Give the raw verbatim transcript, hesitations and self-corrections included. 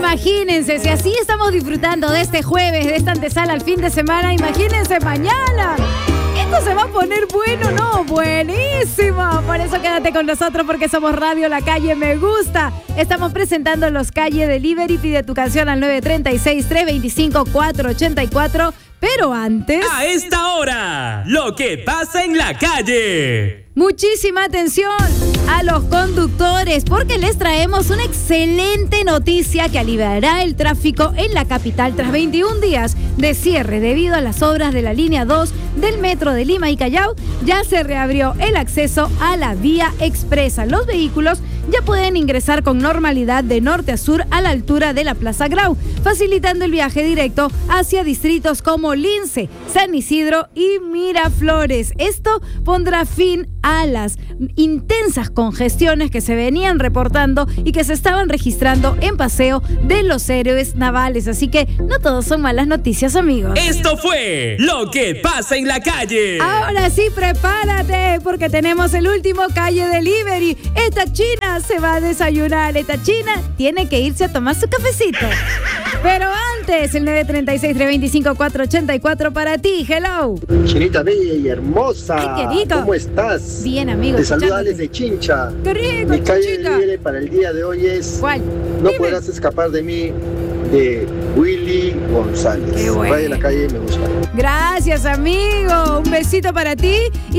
Imagínense, si así estamos disfrutando de este jueves, de esta antesala al fin de semana, imagínense mañana. Esto se va a poner bueno, ¿no? Buenísimo. Por eso quédate con nosotros porque somos Radio La Calle Me Gusta. Estamos presentando los Calle Delivery. Pide tu canción al nueve tres seis, tres dos cinco, cuatro ocho cuatro. Pero antes... A esta hora, lo que pasa en la calle. Muchísima atención a los conductores porque les traemos una excelente noticia que aliviará el tráfico en la capital tras veintiún días de cierre debido a las obras de la línea dos del metro de Lima y Callao. Ya se reabrió el acceso a la vía expresa. Los vehículos ya pueden ingresar con normalidad de norte a sur a la altura de la Plaza Grau, facilitando el viaje directo hacia distritos como Lince, San Isidro y Miraflores. Esto pondrá fin a las intensas congestiones que se venían reportando y que se estaban registrando en Paseo de los Héroes Navales. Así que no todos son malas noticias, amigos. Esto fue lo que pasa en la calle. Ahora sí, prepárate porque tenemos el último Calle Delivery. Esta china se va a desayunar. Esta china tiene que irse a tomar su cafecito. Pero antes, el nueve tres seis, tres dos cinco, cuatro ocho cuatro para ti. Hello. Chinita bella y hermosa. Ay, qué rico. ¿Cómo estás? Bien, amigo. Te saluda Alex de Chincha. Qué rico, Mi calle Chinchita. libre para el día de hoy es... ¿Cuál? No Dime. podrás escapar de mí, de Willy González. Qué bueno. Radio La Calle Me Gusta. Gracias, amigo. Un besito para ti. Y